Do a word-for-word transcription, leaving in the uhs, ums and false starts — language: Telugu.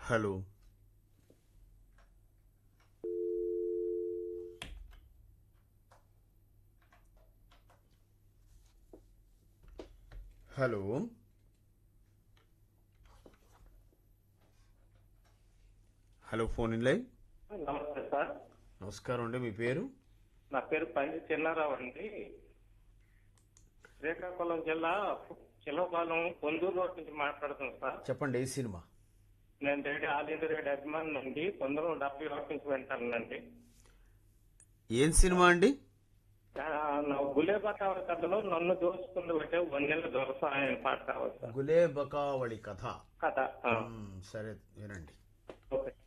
Hello hello hello phone in live. నమస్తే సార్. నమస్కారం అండి, మీ పేరు? నా పేరు పంది చిన్నారావు అండి. శ్రీకాకుళం జిల్లా చిలవపాలెం పొందూరు రోడ్ నుంచి మాట్లాడుతున్నాను సార్. చెప్పండి, ఏ సినిమా? నేను రెడ్డి ఆల్ ఇండియా రెడ్డి అభిమాని అండి. పంతొమ్మిది వందల డెబ్బై ఒకటి నుంచి వింటానండి. ఏం సినిమా అండి? గులేబా కథలో నన్ను దోచుకుంది పెట్టే వన్నెల దొరసాయని పాట కావాలి సార్. గులేబకావళి కథ కథ. మ్, సరే వినండి. ఓకే.